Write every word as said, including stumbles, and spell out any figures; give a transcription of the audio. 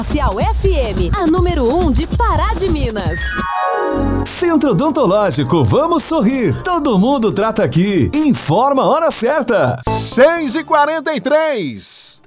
Social F M, a número um de Pará de Minas. Centro Odontológico, vamos sorrir. Todo mundo trata aqui. Informa a hora certa. seis e quarenta e três.